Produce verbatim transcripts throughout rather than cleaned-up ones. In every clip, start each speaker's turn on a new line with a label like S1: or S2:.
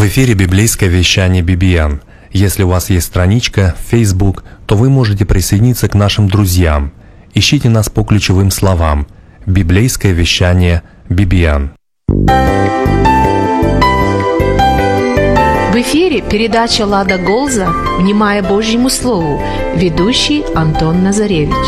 S1: В эфире библейское вещание би би эн. Если у вас есть страничка в Facebook, то вы можете присоединиться к нашим друзьям. Ищите нас по ключевым словам «Библейское вещание би би эн».
S2: В эфире передача «Лада Голза. Внимая Божьему Слову». Ведущий Антон Назаревич.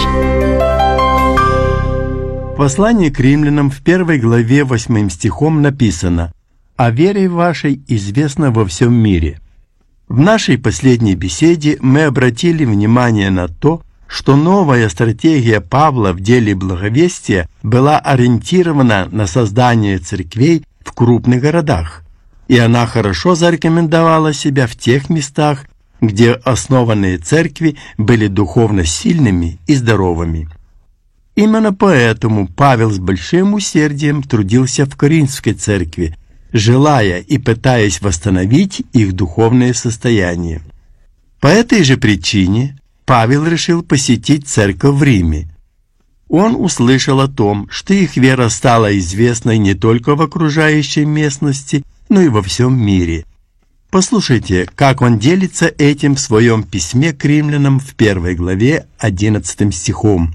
S3: В послании к римлянам в первой главе восьмым стихом написано: «О вере вашей известно во всем мире». В нашей последней беседе мы обратили внимание на то, что новая стратегия Павла в деле благовестия была ориентирована на создание церквей в крупных городах, и она хорошо зарекомендовала себя в тех местах, где основанные церкви были духовно сильными и здоровыми. Именно поэтому Павел с большим усердием трудился в Коринфской церкви, желая и пытаясь восстановить их духовное состояние. По этой же причине Павел решил посетить церковь в Риме. Он услышал о том, что их вера стала известной не только в окружающей местности, но и во всем мире. Послушайте, как он делится этим в своем письме к римлянам в первой главе одиннадцатым стихом.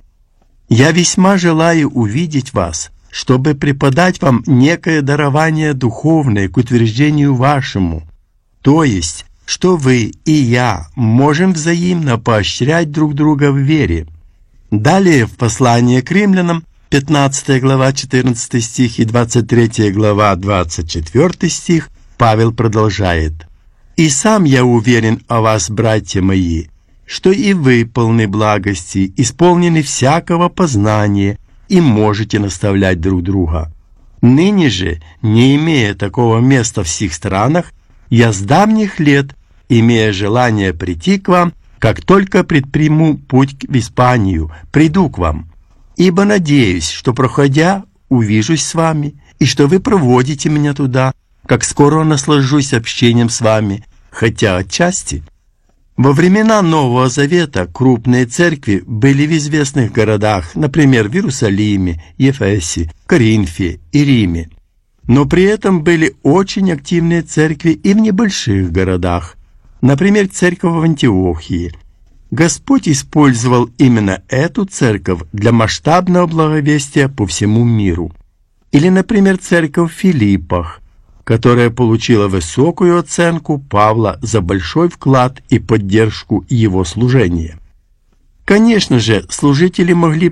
S3: «Я весьма желаю увидеть вас, чтобы преподать вам некое дарование духовное к утверждению вашему, то есть, что вы и я можем взаимно поощрять друг друга в вере». Далее в послании к римлянам, пятнадцатая глава, четырнадцатый стих и двадцать третья глава, двадцать четвёртый стих, Павел продолжает: «И сам я уверен о вас, братья мои, что и вы полны благости, исполнены всякого познания, и можете наставлять друг друга. Ныне же, не имея такого места в сих странах, я с давних лет, имея желание прийти к вам, как только предприму путь в Испанию, приду к вам. Ибо надеюсь, что, проходя, увижусь с вами, и что вы проводите меня туда, как скоро наслажусь общением с вами, хотя отчасти». Во времена Нового Завета крупные церкви были в известных городах, например, в Иерусалиме, Ефесе, Коринфе и Риме. Но при этом были очень активные церкви и в небольших городах, например, церковь в Антиохии. Господь использовал именно эту церковь для масштабного благовестия по всему миру. Или, например, церковь в Филиппах, которая получила высокую оценку Павла за большой вклад и поддержку его служения. Конечно же, служители могли